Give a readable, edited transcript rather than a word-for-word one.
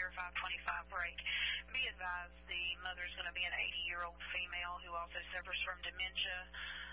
Care 525 break. Be advised, the mother is going to be an 80-year-old female who also suffers from dementia.